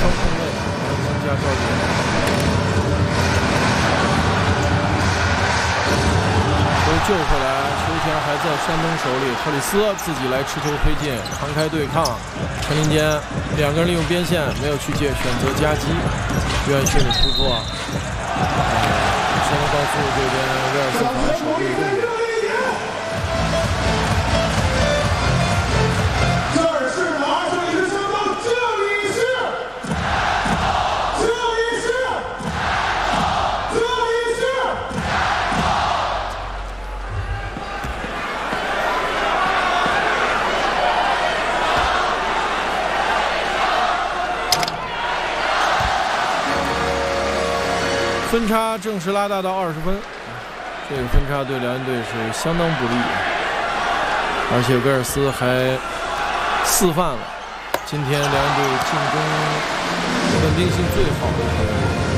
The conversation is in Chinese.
双控卫，南加赵杰。都救回来，球权还在山东手里。赫里斯自己来持球推进，扛开对抗。陈林坚两个人利用边线，没有去接，选择夹击。约翰逊的突破，先能告诉这边威尔斯防守有动作。分差正式拉大到20分，这个分差对辽宁队是相当不利，而且威尔斯还示范了今天辽宁队进攻稳定性最好的一个